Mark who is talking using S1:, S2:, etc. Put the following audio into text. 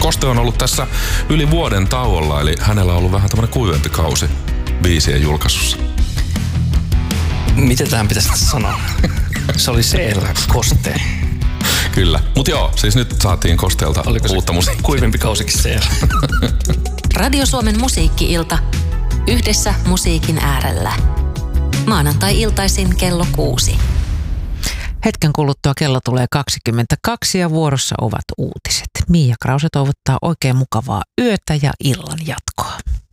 S1: Koste on ollut tässä yli vuoden tauolla, eli hänellä on ollut vähän tämmöinen kuivempi kausi biisien julkaisussa.
S2: Mitä tähän pitäisi sanoa? Se oli siellä Koste.
S1: Kyllä. Mutta joo, siis nyt saatiin Kosteelta uutta musiikkia.
S2: Kuivempi kausikin siellä.
S3: Radio Suomen musiikki-ilta. Yhdessä musiikin äärellä. Maanantai-iltaisin kello 6.
S4: Hetken kuluttua kello tulee 22 ja vuorossa ovat uutiset. Mia Krause toivottaa oikein mukavaa yötä ja illan jatkoa.